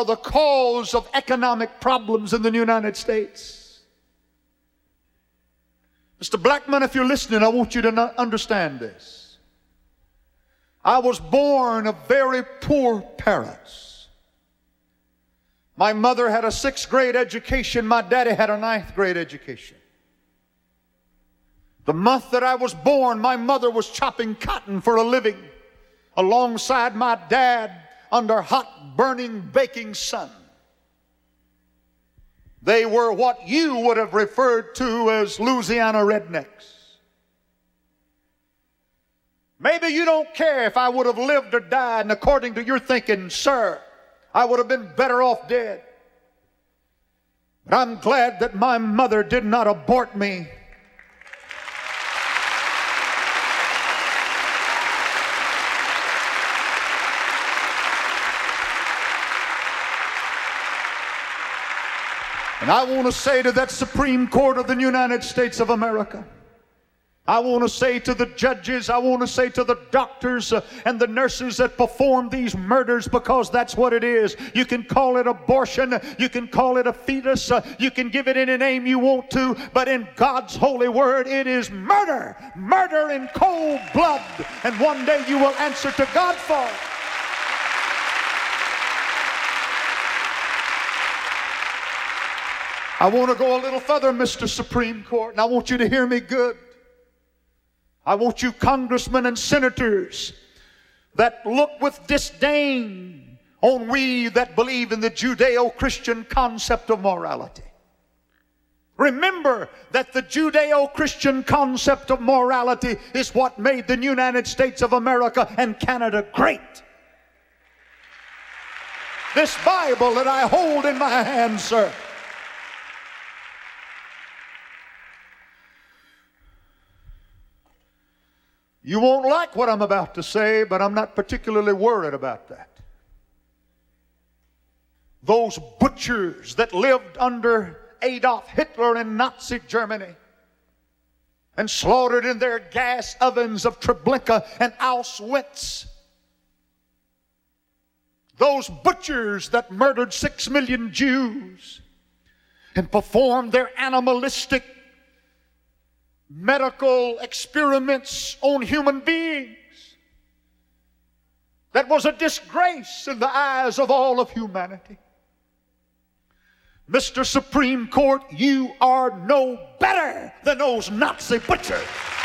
are the cause of economic problems in the United States. Mr. Blackman, if you're listening, I want you to understand this. I was born of very poor parents. My mother had a 6th grade education. My daddy had a 9th grade education. The month that I was born, my mother was chopping cotton for a living alongside my dad under hot, burning, baking sun. They were what you would have referred to as Louisiana rednecks. Maybe you don't care if I would have lived or died, and according to your thinking, sir, I would have been better off dead. But I'm glad that my mother did not abort me. And I want to say to that Supreme Court of the United States of America, I want to say to the judges, I want to say to the doctors and the nurses that perform these murders, because that's what it is. You can call it abortion, you can call it a fetus, you can give it any name you want to, but in God's holy word, it is murder. Murder in cold blood. And one day you will answer to God for it. I want to go a little further, Mr. Supreme Court, and I want you to hear me good. I want you congressmen and senators that look with disdain on we that believe in the Judeo-Christian concept of morality. Remember that the Judeo-Christian concept of morality is what made the United States of America and Canada great. This Bible that I hold in my hand, sir, you won't like what I'm about to say, but I'm not particularly worried about that. Those butchers that lived under Adolf Hitler in Nazi Germany and slaughtered in their gas ovens of Treblinka and Auschwitz. Those butchers that murdered 6 million Jews and performed their animalistic medical experiments on human beings. That was a disgrace in the eyes of all of humanity. Mr. Supreme Court, you are no better than those Nazi butchers.